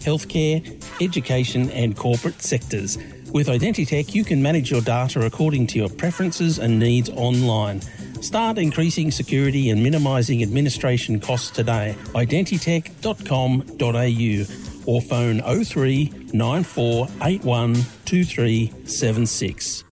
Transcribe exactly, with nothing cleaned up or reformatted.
healthcare, education and corporate sectors. With Identitech, you can manage your data according to your preferences and needs online. Start increasing security and minimising administration costs today. identitech dot com dot a u or phone oh three nine four eight one two three seven six.